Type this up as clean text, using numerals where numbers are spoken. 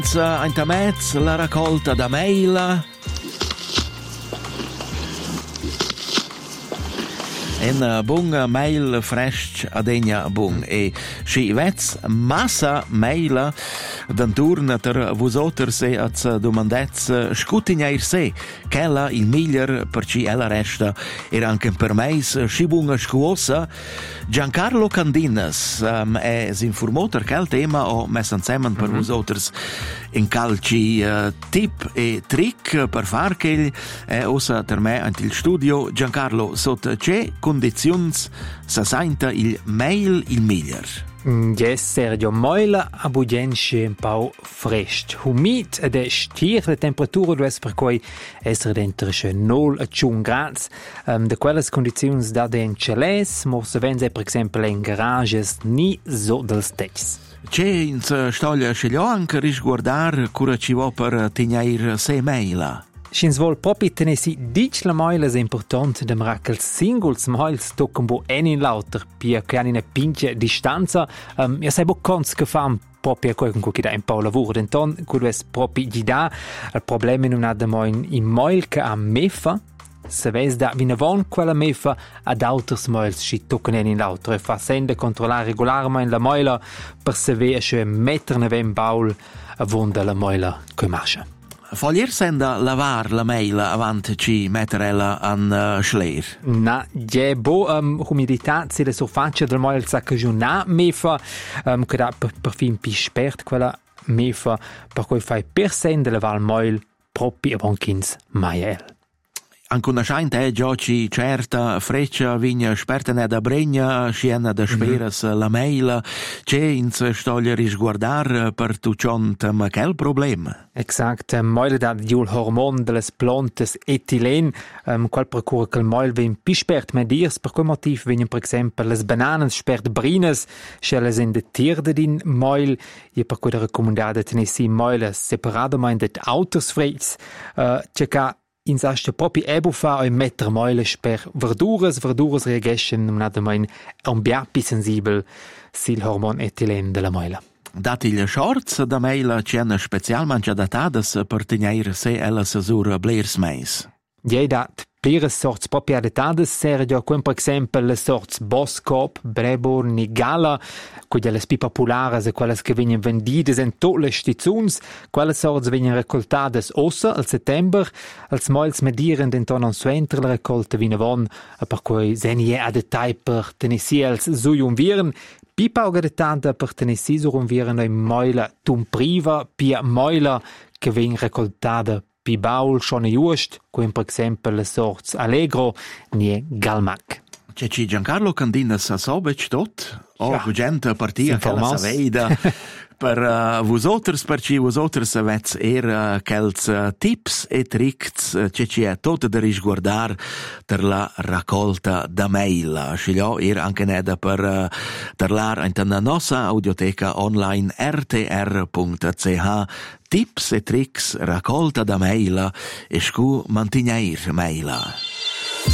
Intamez la raccolta da mail. En bun mail fresh adegna bun e si vets massa mail d'anturn ter vosoters e az domandets scutignair se ch'ella il miglior per ci ella resta era anche per meis si bunga scuosa Giancarlo Candinas è s'informator che il tema o messo insieme per vosoters in calci tip e trick per far che è osa per me anche il studio Giancarlo sotto c'è condizions sa senta il mail il miglior. Yes, Sergio, moila a bugenche un po' fresco, humid ed è stier la temperatura dove per cui essere dentro 0 a 1 gradi. Da quelle condizioni da den celes, ma se venze per esempio in garages ni so del stess. C'è in storia scegliò anche risguardare cura ci va per tenere se maila. Schins vol propi tenesi dic la moila è importante da miracle singles moils toccam bo in lauter pia che hanno una pinche distanza sai bo cons che fa proprio qualcuno che dà un po' lavoro denton quello è proprio gli dà il problema non ha da in moil che a mefa se ves da vinavon quella mefa ad autos moils si toccano in lauter e fa sende controllare regolarmente la moila per se ve metterne ven baul a vonda la moila che marcia. Foglier senda lavar la mail avanti ci metterella an schleir. Na, je bo umidità se le surfaccia del moil s'accagiona mefa che da per fin pi spert quella mefa per cui fai per sende lavar il moil proprio a bonkins maiel. Anche una scheint è già ci certa freccia vigna sperta ne da bregna sciena da speras la mail c'è in storia risguardar per tu ma che il problema. Exact, moil da diul hormon delle plantes etilen qual procura che il moil ven pi spert medirs per quel motiv vengono per esempio le banane spert brines schelles in de tierde din moil e per cui raccomandate tenesi moil separadamente autos freits c'è in saste proprio ebo fa e mettere moile per verduras reagiscono non hanno mai un biappi sensibile sil hormon etilen della moila. Dati gli shorts da mail c'è una specialmente adattadas per tenere se ella sesura blairs mais. Jei dat plire sorts proprio adattadas Sergio, come per esempio le sorts Boskop, Brebor, Nigala, quelle più popolari e quelle che vengono vendite in tutte le stazioni, quelle sorts vengono raccoltate ossa al settembre, als moils mediren intorno a suentre la raccolta vinavon, per cui senie adattai per tenesi als suiunviren, pipa adattata per tenesi suiunviren in moila tum priva, pia moila che vengono raccoltate pi baul schon just, come per esempio le sorts Allegro nie Galmac. C'è Giancarlo Candinas a Sobec tot, o gente partia che la saveida per vosoters, per ci vosoters avets quels tips e tricks c'è tot da risguardar per la raccolta da mail. Scegliò anche neda per terlar in la nostra audioteca online rtr.ch tips e tricks raccolta da mail e scu mantignair mail.